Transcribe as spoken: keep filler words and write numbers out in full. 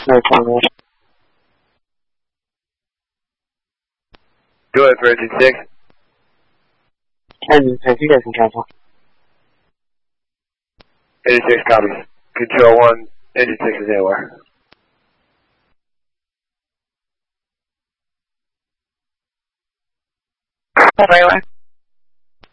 No problem. Go ahead for engine six. Engine six, you guys can cancel. Engine six copies. Control one, engine six is anywhere. Everywhere.